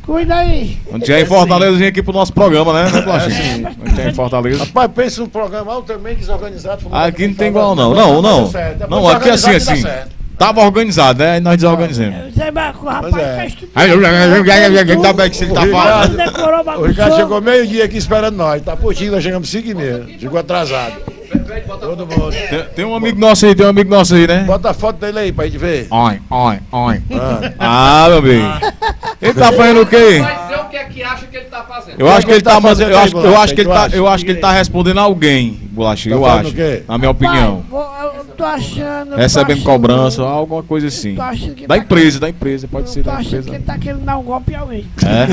Cuida aí. Quando tiver em Fortaleza, vem aqui pro nosso programa, né? Quando tiver em Fortaleza. Rapaz, pensa num programa altamente desorganizado. Aqui não tem igual, não. Não, aqui é assim. Tava organizado, né? Aí nós desorganizamos. Você o rapaz fez tudo. Tá bem que você tá falando. Decorou, O bagunçou. Ricardo chegou meio-dia aqui esperando nós. Tá putinho, nós chegamos 5h30. Chegou atrasado. Todo mundo. Tem um amigo nosso aí, né? Bota a foto dele aí pra gente ver. Oi. Ah, meu bem. Ele tá fazendo o quê? Vai dizer o que é que acha que ele tá fazendo. Eu acho que ele tá fazendo aí, Bolacha? eu acho que ele tá respondendo a alguém, Bolacha, eu fazendo acho. o quê? Na minha opinião. Eu tô achando. Recebendo cobrança, alguma coisa assim. Tô achando que Da tá empresa, pode ser Tô da achando empresa. que ele tá querendo dar um golpe a alguém.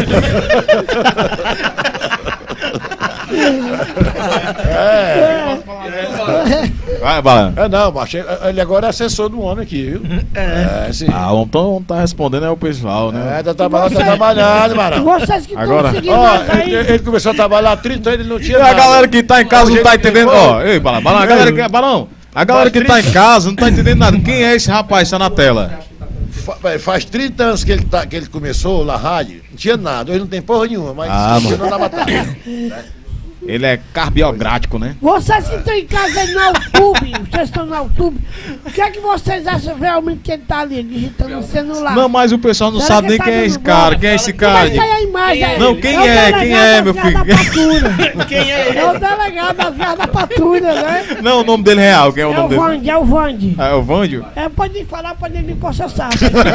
Vai, Bala. Não, macho, ele agora é assessor do homem aqui, viu? Sim. Ah, vamos tá respondendo é o pessoal, né? Tá trabalhando, Marão. Vocês que Agora- estão seguindo Ó, nós aí. ele começou a trabalhar há 30 anos, ele não tinha E a nada. galera que tá em casa não tá jeito que entendendo, ele ó. Ei, Balão, a galera que, Balão, a galera que tá em casa não tá entendendo nada. Quem é esse rapaz que tá na tela? Faz 30 anos que ele começou na rádio, não tinha nada, hoje não tem porra nenhuma, mas mano. não dá batalha. Ele é carbiogrático, né? Vocês que estão em casa aí no YouTube, vocês estão no YouTube, o que é que vocês acham realmente que ele tá ali digitando no celular? Não, mas o pessoal não Será sabe que nem tá quem é dando esse cara. golpe? Quem é esse Mas cara? tá aí a imagem aí. Não, quem o é? delegado Quem é, da meu Vias filho? da Patrulha. Quem é ele? É o delegado da Vias da Patrulha, né? Não, o nome dele é real. Quem é o É o nome dele? Vande, é o Vande. Ah, é o Vândio? É, pode falar, pode me processar.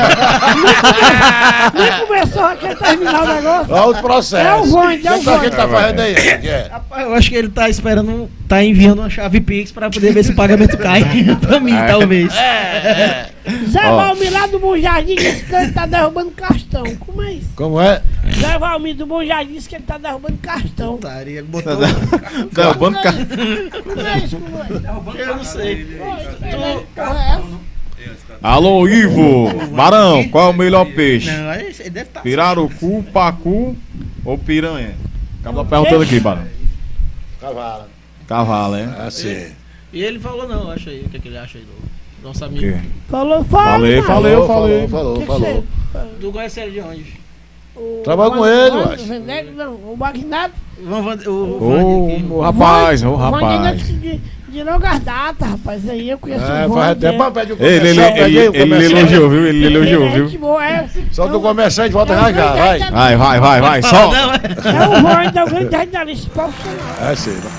Nem começou aqui a terminar o negócio. Olha o processo. É o Vande, é o O que ele tá Vande. fazendo aí? O que é? Rapaz, eu acho que ele tá esperando, tá enviando uma chave Pix pra poder ver se o pagamento cai pra mim, talvez. Zé Ó. Valmir lá do Bom Jardim disse que ele tá derrubando cartão. Como é isso? Como é? Zé Valmir do Bom Jardim disse que ele tá derrubando cartão. Taria, botou... Derrubando Como cara. Como é isso? Como é? Eu não sei. Porra, é essa? Alô, Ivo. Barão, qual é o melhor peixe? Não, aí ele deve estar... Pirarucu, pacu ou piranha? Acaba perguntando aqui, Barão. Cavalo. Cavalo, hein? Assim. E ele falou não, acha aí, o que, é que ele acha aí do nosso O amigo. quê? Falou. Falei. Falou. Tu conhece ele de onde? Trabalha com ele, eu acho. O Magnado. Ô, rapaz, ô, rapaz. De longas datas, rapaz. Aí eu conheço É, o faz Vande. até pra pedir o Ele comercial, pede aí o ele comercial. elogiou, viu? Ele elogiou, Ele é gente viu? boa, é. Só do comerciante volta já já, vai. Vai. Só. É o Vande, é o grande radialista profissional. É, sei.